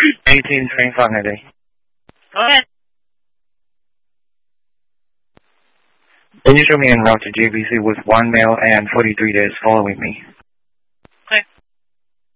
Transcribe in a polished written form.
18 train Fognaday. Okay. Can you show me en route to JBC with 1 male and 43 days following me?